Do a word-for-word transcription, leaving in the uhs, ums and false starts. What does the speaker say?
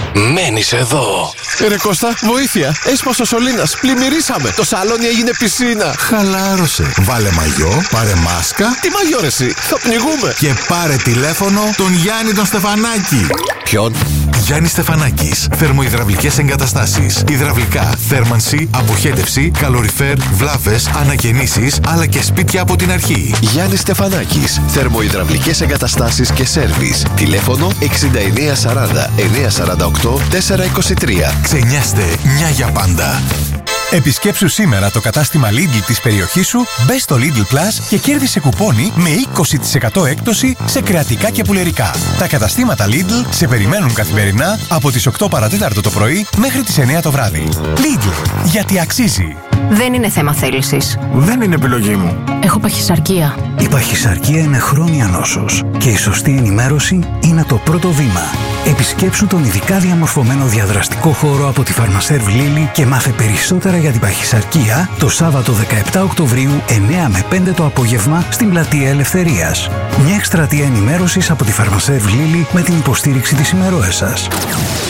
Μένεις εδώ. Ρε Κώστα, βοήθεια! Έσπασε ο σωλήνας, πλημμυρίσαμε. Το σαλόνι έγινε πισίνα. Χαλάρωσε. Βάλε μαγιό, πάρε μάσκα. Τι μαγιό ρε εσύ, θα πνιγούμε. Και πάρε τηλέφωνο τον Γιάννη τον Στεφανάκη. Ποιον? Γιάννη Στεφανάκης. Θερμοϊδραυλικές εγκαταστάσεις. Υδραυλικά, θέρμανση, αποχέτευση, καλοριφέρ, βλάβες, ανακαινήσεις, αλλά και σπίτια από την αρχή. Γιάννη Στεφανάκης. Θερμοϊδραυλικές εγκαταστάσεις και σέρβις. Τηλέφωνο εξήντα εννέα σαράντα εννιακόσια σαράντα οκτώ τετρακόσια είκοσι τρία. Ξενιάστε μια για πάντα. Επισκέψου σήμερα το κατάστημα Lidl της περιοχής σου, μπες στο Lidl Plus και κέρδισε κουπόνι με είκοσι τοις εκατό έκπτωση σε κρεατικά και πουλερικά. Τα καταστήματα Lidl σε περιμένουν καθημερινά από τις οκτώ παρατέταρτο το πρωί μέχρι τις εννέα το βράδυ. Lidl, γιατί αξίζει. Δεν είναι θέμα θέλησης. Δεν είναι επιλογή μου. Έχω παχυσαρκία. Η παχυσαρκία είναι χρόνια νόσος και η σωστή ενημέρωση είναι το πρώτο βήμα. Επισκέψου τον ειδικά διαμορφωμένο διαδραστικό χώρο από τη Φαρμασέρβ Λίλι και μάθε περισσότερα για την παχυσαρκία το Σάββατο δεκαεπτά Οκτωβρίου εννέα με πέντε το απόγευμα στην Πλατεία Ελευθερίας. Μια εκστρατεία ενημέρωσης από τη Φαρμασέρβ Λίλι με την υποστήριξη της ημερόεσας.